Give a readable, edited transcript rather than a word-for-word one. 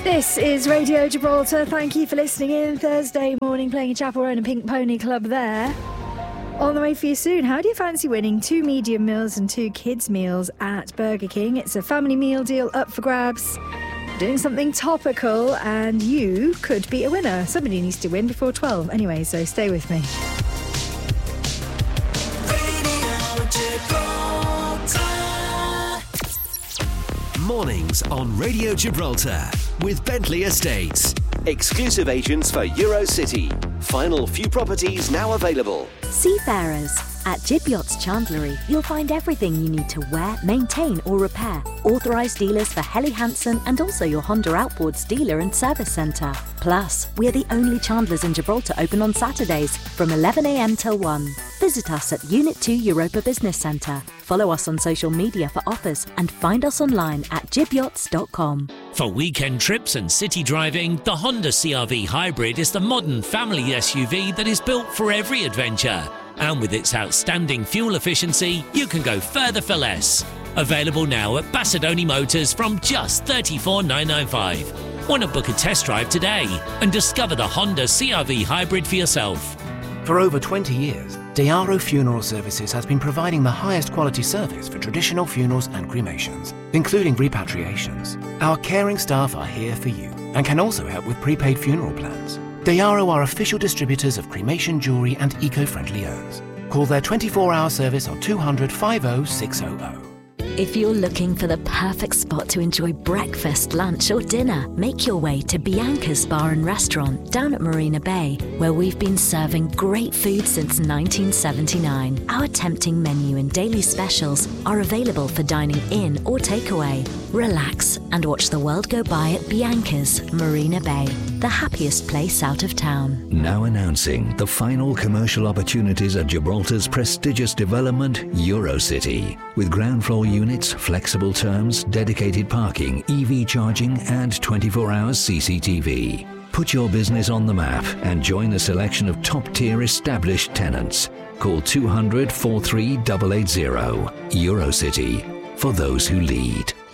This is Radio Gibraltar. Thank you for listening in. Thursday morning, playing Chapel Roan and Pink Pony Club there. On the way for you soon. How do you fancy winning 2 medium meals and 2 kids meals at Burger King? It's a family meal deal up for grabs. Doing something topical, and you could be a winner. Somebody needs to win before 12 anyway, so stay with me. Mornings on Radio Gibraltar with Bentley Estates. Exclusive agents for Eurocity. Final few properties now available. Seafarers. At Jib Yachts Chandlery, you'll find everything you need to wear, maintain or repair. Authorised dealers for Helly Hansen and also your Honda Outboards dealer and service centre. Plus, we're the only Chandlers in Gibraltar open on Saturdays from 11 a.m. till 1. Visit us at Unit 2 Europa Business Centre. Follow us on social media for offers and find us online at jibyachts.com. For weekend trips and city driving, the Honda CR-V Hybrid is the modern family SUV that is built for every adventure. And with its outstanding fuel efficiency, you can go further for less. Available now at Bassadoni Motors from just $34,995. Want to book a test drive today and discover the Honda CR-V Hybrid for yourself. For over 20 years, Dearo Funeral Services has been providing the highest quality service for traditional funerals and cremations, including repatriations. Our caring staff are here for you and can also help with prepaid funeral plans. Dearo are official distributors of cremation jewellery and eco-friendly urns. Call their 24-hour service on 200 50 600. If you're looking for the perfect spot to enjoy breakfast, lunch or dinner, make your way to Bianca's Bar and Restaurant down at Marina Bay, where we've been serving great food since 1979. Our tempting menu and daily specials are available for dining in or takeaway. Relax and watch the world go by at Bianca's Marina Bay, the happiest place out of town. Now announcing the final commercial opportunities at Gibraltar's prestigious development, Eurocity, with ground floor units, flexible terms, dedicated parking, EV charging and 24 hours CCTV. Put your business on the map and join the selection of top-tier established tenants. Call 200 43 880. Eurocity, for those who lead.